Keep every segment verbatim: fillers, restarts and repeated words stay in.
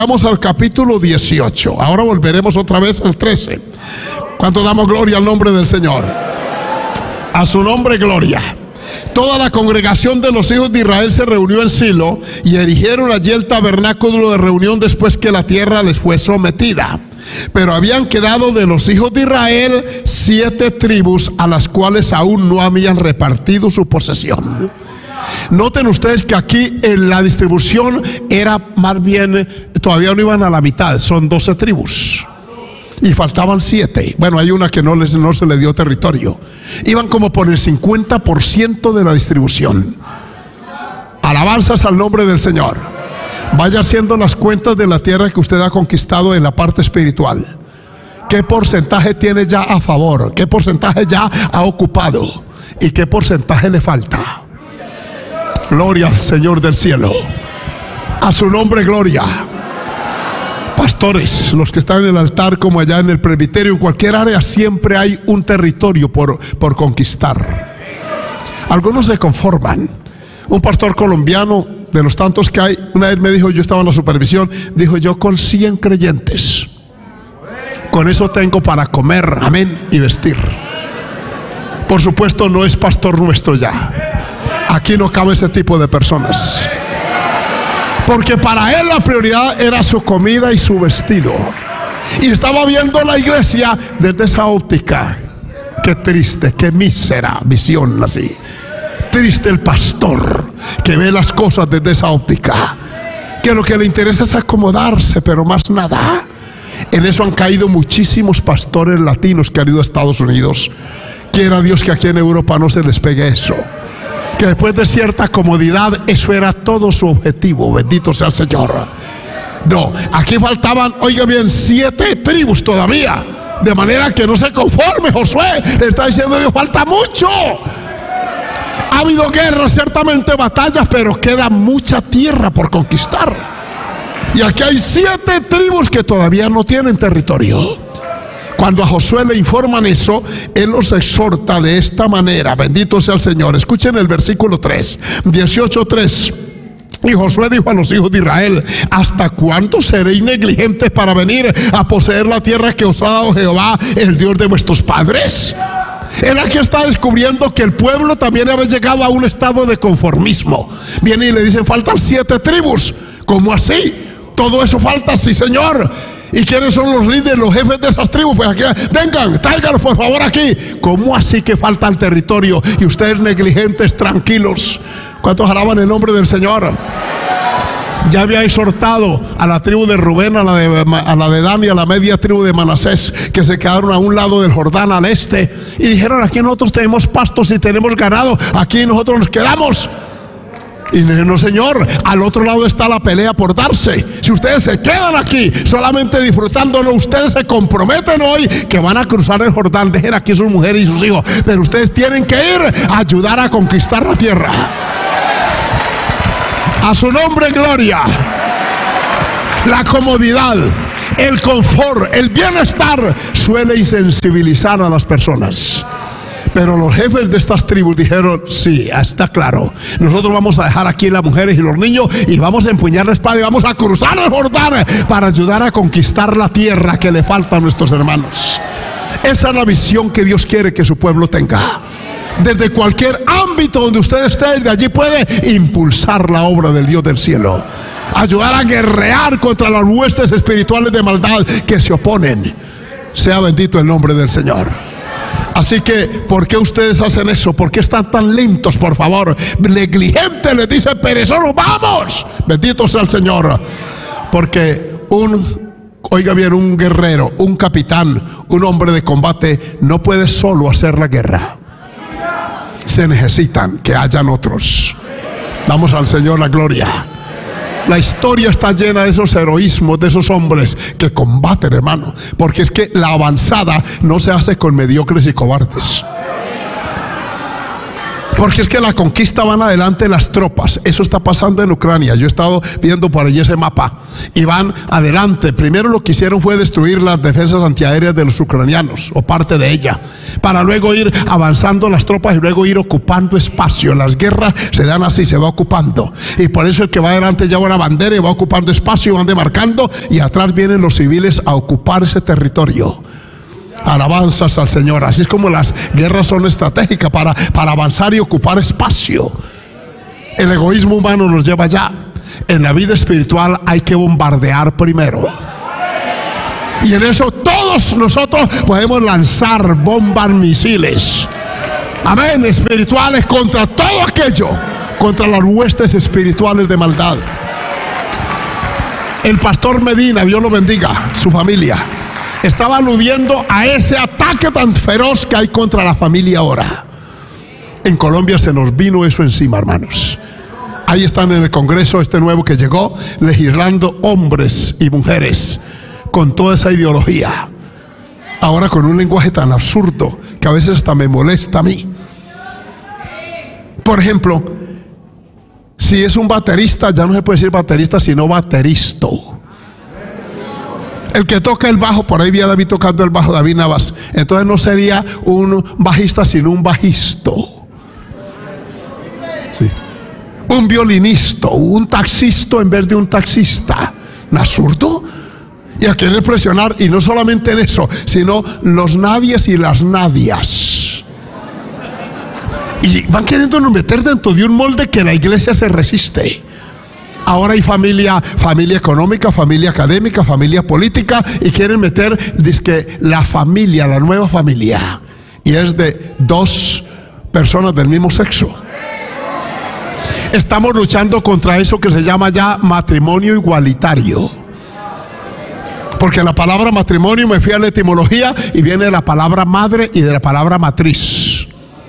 Vamos al capítulo dieciocho. Ahora volveremos otra vez al trece. ¿Cuánto damos gloria al nombre del Señor? A su nombre gloria. Toda la congregación de los hijos de Israel se reunió en Silo y erigieron allí el tabernáculo de reunión después que la tierra les fue sometida. Pero habían quedado de los hijos de Israel siete tribus a las cuales aún no habían repartido su posesión. Noten ustedes que aquí en la distribución era más bien, todavía no iban a la mitad, son doce tribus y faltaban siete. Bueno, hay una que no, les, no se le dio territorio. Iban como por el cincuenta por ciento de la distribución. Alabanzas al nombre del Señor. Vaya haciendo las cuentas de la tierra que usted ha conquistado en la parte espiritual. ¿Qué porcentaje tiene ya a favor? ¿Qué porcentaje ya ha ocupado? ¿Y qué porcentaje le falta? Gloria al Señor del cielo. A su nombre gloria. Pastores, los que están en el altar como allá en el presbiterio, en cualquier área siempre hay un territorio por, por conquistar. Algunos se conforman. Un pastor colombiano, de los tantos que hay, una vez me dijo, yo estaba en la supervisión, dijo: yo con cien creyentes, con eso tengo para comer, amén, y vestir. Por supuesto no es pastor nuestro ya. Aquí no cabe ese tipo de personas, porque para él la prioridad era su comida y su vestido, y estaba viendo la iglesia desde esa óptica. Qué triste, qué mísera visión así. Triste el pastor que ve las cosas desde esa óptica, que lo que le interesa es acomodarse, pero más nada. En eso han caído muchísimos pastores latinos que han ido a Estados Unidos. Quiera Dios que aquí en Europa no se les pegue eso, que después de cierta comodidad, eso era todo su objetivo. Bendito sea el Señor. No, aquí faltaban, oiga bien, siete tribus todavía. De manera que no se conforme Josué. Le está diciendo Dios: falta mucho. Ha habido guerras, ciertamente batallas, pero queda mucha tierra por conquistar. Y aquí hay siete tribus que todavía no tienen territorio. Cuando a Josué le informan eso, él los exhorta de esta manera. Bendito sea el Señor. Escuchen el versículo tres, dieciocho tres. Y Josué dijo a los hijos de Israel: ¿hasta cuándo seréis negligentes para venir a poseer la tierra que os ha dado Jehová, el Dios de vuestros padres? Él aquí está descubriendo que el pueblo también había llegado a un estado de conformismo. Viene y le dicen: faltan siete tribus. ¿Cómo así? Todo eso falta, sí, Señor. ¿Y quiénes son los líderes, los jefes de esas tribus? Pues aquí, vengan, tráiganlos por favor aquí. ¿Cómo así que falta el territorio? Y ustedes negligentes, tranquilos. ¿Cuántos alaban el nombre del Señor? Ya había exhortado a la tribu de Rubén, a la de, a la de Dan y a la media tribu de Manasés, que se quedaron a un lado del Jordán, al este, y dijeron: aquí nosotros tenemos pastos y tenemos ganado, aquí nosotros nos quedamos. Y no, señor, al otro lado está la pelea por darse. Si ustedes se quedan aquí solamente disfrutándolo, ustedes se comprometen hoy que van a cruzar el Jordán. Dejen aquí sus mujeres y sus hijos, pero ustedes tienen que ir a ayudar a conquistar la tierra. A su nombre gloria. La comodidad, el confort, el bienestar suele insensibilizar a las personas. Pero los jefes de estas tribus dijeron: sí, está claro, nosotros vamos a dejar aquí las mujeres y los niños y vamos a empuñar la espada y vamos a cruzar el Jordán para ayudar a conquistar la tierra que le falta a nuestros hermanos. Esa es la visión que Dios quiere que su pueblo tenga. Desde cualquier ámbito donde usted esté, de allí puede impulsar la obra del Dios del cielo, ayudar a guerrear contra las huestes espirituales de maldad que se oponen. Sea bendito el nombre del Señor. Así que, ¿por qué ustedes hacen eso? ¿Por qué están tan lentos, por favor? Negligente, les dice perezoso, vamos. Bendito sea el Señor. Porque un, oiga bien, un guerrero, un capitán, un hombre de combate no puede solo hacer la guerra. Se necesitan que hayan otros. Damos al Señor la gloria. La historia está llena de esos heroísmos, de esos hombres que combaten, hermano. Porque es que la avanzada no se hace con mediocres y cobardes. Porque es que la conquista van adelante las tropas. Eso está pasando en Ucrania. Yo he estado viendo por allí ese mapa. Y van adelante. Primero lo que hicieron fue destruir las defensas antiaéreas de los ucranianos, o parte de ella, para luego ir avanzando las tropas y luego ir ocupando espacio. Las guerras se dan así, se va ocupando. Y por eso el que va adelante lleva una bandera y va ocupando espacio y van demarcando. Y atrás vienen los civiles a ocupar ese territorio. Alabanzas al Señor. Así es como las guerras son estratégicas, para, para avanzar y ocupar espacio. El egoísmo humano nos lleva allá. En la vida espiritual hay que bombardear primero. Y en eso todos nosotros podemos lanzar bombas, misiles, amén, espirituales, contra todo aquello, contra las huestes espirituales de maldad. El pastor Medina, Dios lo bendiga, su familia, estaba aludiendo a ese ataque tan feroz que hay contra la familia ahora. En Colombia se nos vino eso encima, hermanos. Ahí están en el Congreso este nuevo que llegó, legislando hombres y mujeres con toda esa ideología. Ahora con un lenguaje tan absurdo que a veces hasta me molesta a mí. Por ejemplo, si es un baterista, ya no se puede decir baterista, sino bateristo. El que toca el bajo, por ahí vi a David tocando el bajo, David Navas. Entonces no sería un bajista, sino un bajisto. Sí. Un violinista, un taxista en vez de un taxista. ¿Un absurdo? Y a querer presionar, y no solamente en eso, sino los nadies y las nadias. Y van queriéndonos meter dentro de un molde que la iglesia se resiste. Ahora hay familia, familia económica, familia académica, familia política, y quieren meter, dizque, la familia, la nueva familia, y es de dos personas del mismo sexo. Estamos luchando contra eso que se llama ya matrimonio igualitario. Porque la palabra matrimonio, me fui a la etimología, y viene de la palabra madre y de la palabra matriz.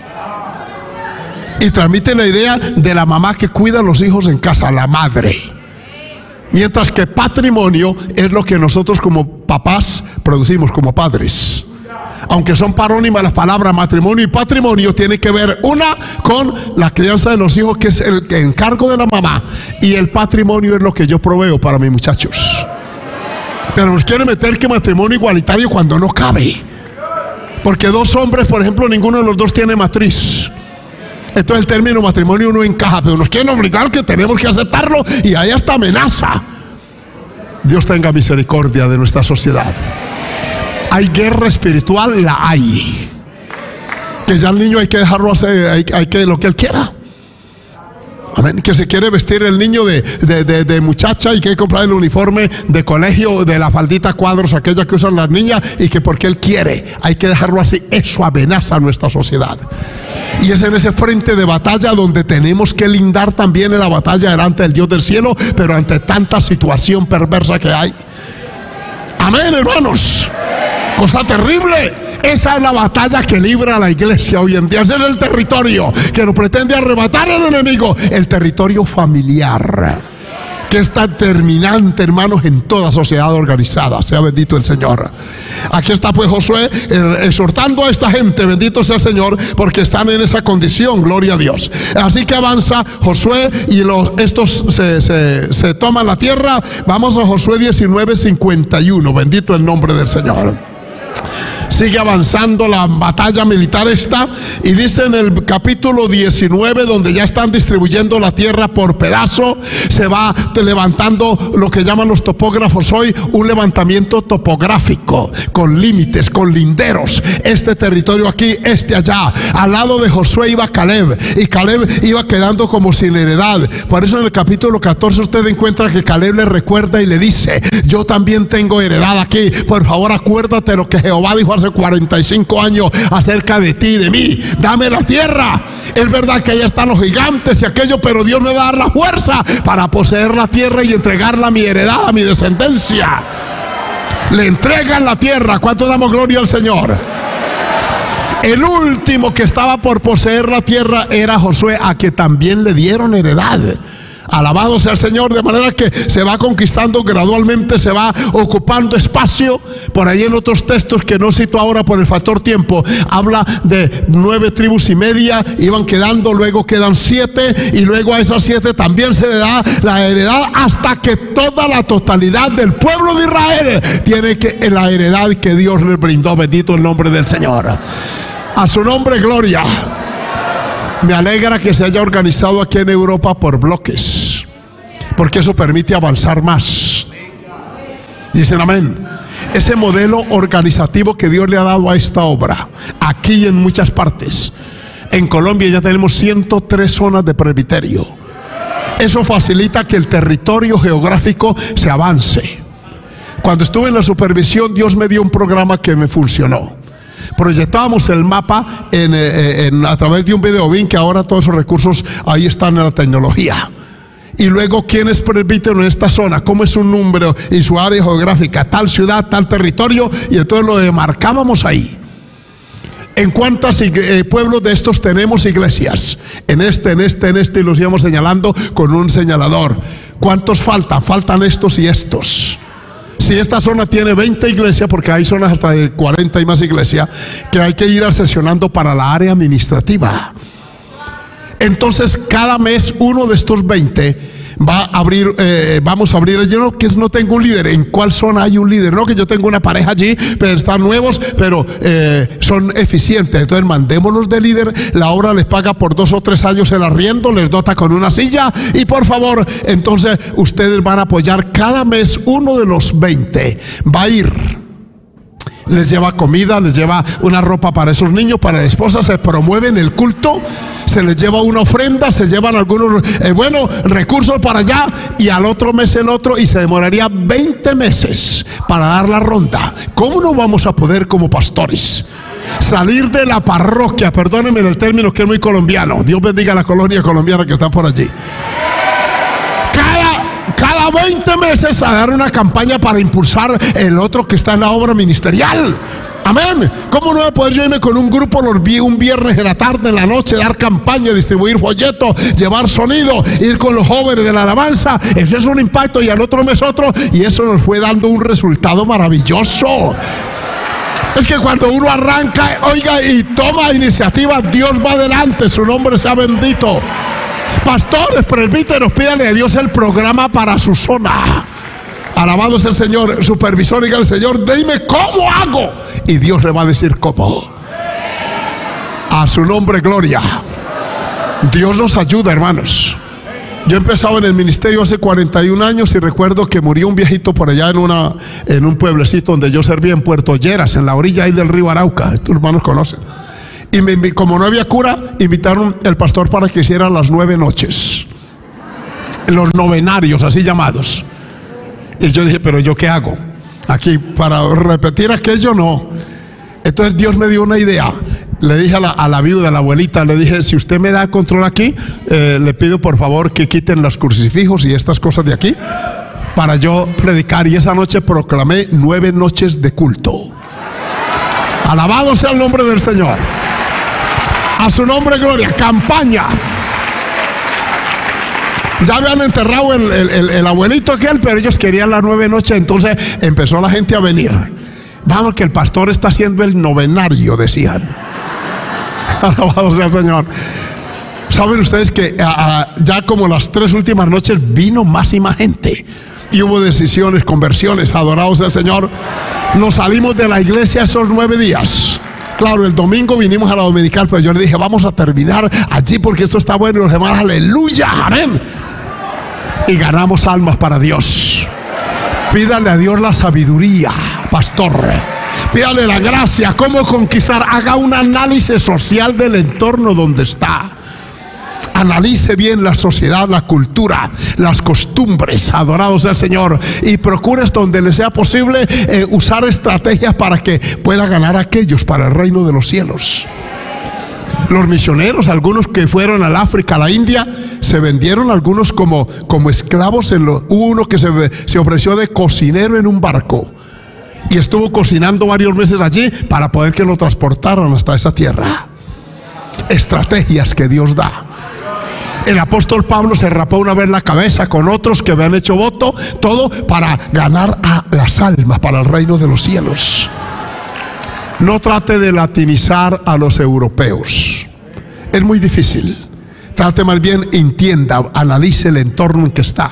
Y transmite la idea de la mamá que cuida a los hijos en casa, la madre. Mientras que patrimonio es lo que nosotros como papás producimos como padres. Aunque son parónimas las palabras matrimonio y patrimonio, tiene que ver una con la crianza de los hijos, que es el encargo de la mamá, y el patrimonio es lo que yo proveo para mis muchachos. Pero nos quieren meter que matrimonio igualitario cuando no cabe. Porque dos hombres, por ejemplo, ninguno de los dos tiene matriz. Entonces el término matrimonio no encaja, pero nos quieren obligar que tenemos que aceptarlo, y hay hasta amenaza. Dios tenga misericordia de nuestra sociedad. Hay guerra espiritual, la hay. Que ya el niño hay que dejarlo hacer, hay, hay que lo que él quiera. Amén. Que se quiere vestir el niño de, de, de, de muchacha, y que hay que comprar el uniforme de colegio, de la faldita cuadros, aquella que usan las niñas, y que porque él quiere, hay que dejarlo así. Eso amenaza a nuestra sociedad. Y es en ese frente de batalla donde tenemos que lindar también en la batalla delante del Dios del cielo, pero ante tanta situación perversa que hay. Amén, hermanos. Cosa terrible. Esa es la batalla que libra la iglesia hoy en día. Ese es el territorio que nos pretende arrebatar el enemigo. El territorio familiar, que es tan determinante, hermanos, en toda sociedad organizada. Sea bendito el Señor. Aquí está pues Josué eh, exhortando a esta gente, bendito sea el Señor, porque están en esa condición, gloria a Dios. Así que avanza Josué, y los, estos se, se, se toman la tierra. Vamos a Josué diecinueve cincuenta y uno, bendito el nombre del Señor. Sigue avanzando la batalla militar esta, y dice en el capítulo diecinueve, donde ya están distribuyendo la tierra por pedazo, se va levantando lo que llaman los topógrafos hoy un levantamiento topográfico, con límites, con linderos. Este territorio aquí, este allá. Al lado de Josué iba Caleb, y Caleb iba quedando como sin heredad. Por eso en el capítulo catorce usted encuentra que Caleb le recuerda y le dice: yo también tengo heredad aquí, por favor acuérdate lo que Jehová dijo hace cuarenta y cinco años acerca de ti y de mí. Dame la tierra. Es verdad que allá están los gigantes y aquello, pero Dios me va a dar la fuerza para poseer la tierra y entregarla a mi heredad, a mi descendencia. Le entregan la tierra. ¿Cuánto damos gloria al Señor? El último que estaba por poseer la tierra era Josué, a que también le dieron heredad. Alabado sea el Señor, de manera que se va conquistando gradualmente, se va ocupando espacio. Por ahí en otros textos que no cito ahora por el factor tiempo, habla de nueve tribus y media, iban quedando, luego quedan siete, y luego a esas siete también se le da la heredad, hasta que toda la totalidad del pueblo de Israel tiene que la heredad que Dios les brindó. Bendito el nombre del Señor. A su nombre, gloria. Me alegra que se haya organizado aquí en Europa por bloques, porque eso permite avanzar más. Dicen amén. Ese modelo organizativo que Dios le ha dado a esta obra, aquí y en muchas partes. En Colombia ya tenemos ciento tres zonas de presbiterio. Eso facilita que el territorio geográfico se avance. Cuando estuve en la supervisión, Dios me dio un programa que me funcionó. Proyectábamos el mapa en, en, a través de un video bin, que ahora todos esos recursos ahí están en la tecnología. Y luego, ¿quién es presbítero en esta zona? ¿Cómo es su número y su área geográfica? Tal ciudad, tal territorio. Y entonces lo demarcábamos ahí. ¿En cuántos eh, pueblos de estos tenemos iglesias? En este, en este, en este, y los íbamos señalando con un señalador. ¿Cuántos faltan? Faltan estos y estos. Si esta zona tiene veinte iglesias, porque hay zonas hasta de cuarenta y más iglesias, que hay que ir asesionando para la área administrativa. Entonces cada mes uno de estos veinte va a abrir, eh, vamos a abrir. Yo no, que no tengo un líder. ¿En cuál zona hay un líder? No, que yo tengo una pareja allí, pero están nuevos, pero eh, son eficientes. Entonces mandémoslos de líder. La obra les paga por dos o tres años el arriendo, les dota con una silla, y por favor, entonces ustedes van a apoyar cada mes. Uno de los veinte va a ir, les lleva comida, les lleva una ropa para esos niños, para la esposa, se promueve en el culto, se les lleva una ofrenda, se llevan algunos eh, bueno, recursos para allá, y al otro mes el otro, y se demoraría veinte meses para dar la ronda. ¿Cómo no vamos a poder, como pastores, salir de la parroquia? Perdónenme el término, que es muy colombiano. Dios bendiga a la colonia colombiana que están por allí. Cada Cada veinte meses a dar una campaña para impulsar el otro que está en la obra ministerial. Amén. ¿Cómo no voy a poder yo irme con un grupo los vi un viernes en la tarde, en la noche, dar campaña, distribuir folletos, llevar sonido, ir con los jóvenes de la alabanza? Eso es un impacto, y al otro mes otro, y eso nos fue dando un resultado maravilloso. Es que cuando uno arranca, oiga, y toma iniciativa, Dios va adelante. Su nombre sea bendito. Pastores, presbíteros, pídale a Dios el programa para su zona. Alabado sea el Señor. Supervisor, diga al Señor, dime cómo hago, y Dios le va a decir cómo. A su nombre, gloria. Dios nos ayuda, hermanos. Yo he empezado en el ministerio hace cuarenta y un años, y recuerdo que murió un viejito por allá en, una, en un pueblecito donde yo servía, en Puerto Lleras, en la orilla ahí del río Arauca. Estos hermanos conocen. Y me, como no había cura, invitaron al pastor para que hiciera las nueve noches, los novenarios así llamados. Y yo dije, pero ¿yo qué hago? Aquí para repetir aquello, no. Entonces Dios me dio una idea. Le dije a la, a la viuda, a la abuelita, le dije, si usted me da control aquí, eh, le pido por favor que quiten los crucifijos y estas cosas de aquí, para yo predicar. Y esa noche proclamé nueve noches de culto. Alabado sea el nombre del Señor. A su nombre, gloria. Campaña. Ya habían enterrado el, el, el, el abuelito aquel, pero ellos querían las nueve noches. Entonces empezó la gente a venir. Vamos, que el pastor está haciendo el novenario, decían. Alabado sea el Señor. Saben ustedes que a, a, ya como las tres últimas noches vino más y más gente, y hubo decisiones, conversiones. Adorado sea el Señor. Nos salimos de la iglesia esos nueve días. Claro, el domingo vinimos a la dominical, pero yo le dije, vamos a terminar allí porque esto está bueno. Y los demás, aleluya, amén. Y ganamos almas para Dios. Pídale a Dios la sabiduría, pastor. Pídale la gracia, cómo conquistar. Haga un análisis social del entorno donde está. Analice bien la sociedad, la cultura, las costumbres. Adorados sea el Señor. Y procures donde le sea posible eh, usar estrategias para que pueda ganar a aquellos para el reino de los cielos. Los misioneros, algunos que fueron al África, a la India, se vendieron algunos como, como esclavos. En lo, hubo uno que se, se ofreció de cocinero en un barco y estuvo cocinando varios meses allí para poder que lo transportaran hasta esa tierra. Estrategias que Dios da. El apóstol Pablo se rapó una vez la cabeza con otros que habían hecho voto, todo para ganar a las almas para el reino de los cielos. No trate de latinizar a los europeos, es muy difícil. Trate más bien, entienda, analice el entorno en que está.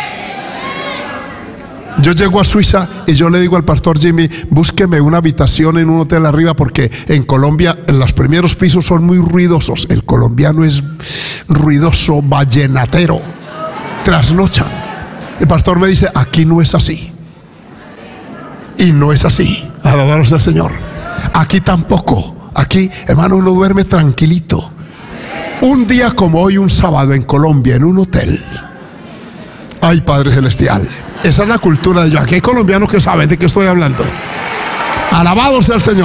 Yo llego a Suiza y yo le digo al pastor Jimmy, búsqueme una habitación en un hotel arriba, porque en Colombia en los primeros pisos son muy ruidosos. El colombiano es ruidoso, vallenatero, trasnochan. El pastor me dice, aquí no es así. Y no es así, alabado sea el Señor. Aquí tampoco. Aquí, hermano, uno duerme tranquilito. Un día como hoy, un sábado en Colombia, en un hotel. Ay, Padre Celestial, esa es la cultura de ellos. Aquí hay colombianos que saben de qué estoy hablando. Alabado sea el Señor.